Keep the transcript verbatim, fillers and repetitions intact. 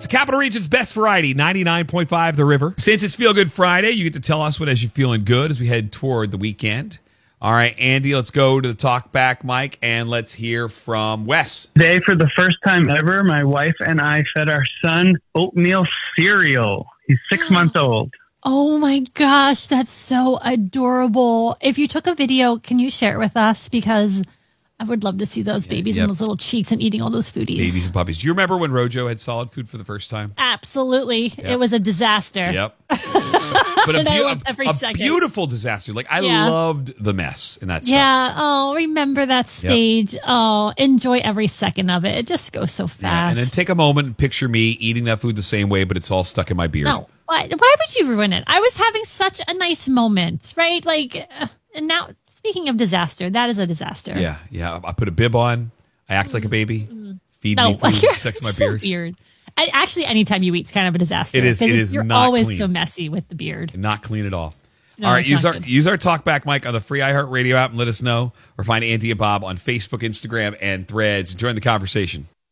It's the Capital Region's best variety, ninety-nine point five The River. Since it's Feel Good Friday, you get to tell us what has you feeling good as we head toward the weekend. All right, Andy, let's go to the talk back mic and let's hear from Wes. Today, for the first time ever, my wife and I fed our son oatmeal cereal. He's six months old. Oh my gosh, that's so adorable. If you took a video, can you share it with us? Because I would love to see those babies yep. and those little cheeks and eating all those foodies. Babies and puppies. Do you remember when Rojo had solid food for the first time? Absolutely. Yep. It was a disaster. Yep. But a, And I beau- loved every a second. beautiful disaster. Like, I Yeah. loved the mess in that stuff. Yeah. Oh, remember that stage. Oh, enjoy every second of it. It just goes so fast. Yeah, and then take a moment and picture me eating that food the same way, but it's all stuck in my beard. No. Why, why would you ruin it? I was having such a nice moment, right? Like, uh, and now, speaking of disaster, that is a disaster. Yeah, yeah. I put a bib on. I act like a baby. Feed No, me food. you're Sex my so beard. weird. I, actually, anytime you eat's kind of a disaster. It is- it 'cause is You're not always clean. so messy with the beard. And not clean at all. No, all right, it's use not our good. use our talkback mic on the free iHeartRadio app and let us know, or find Andy and Bob on Facebook, Instagram, and Threads and join the conversation.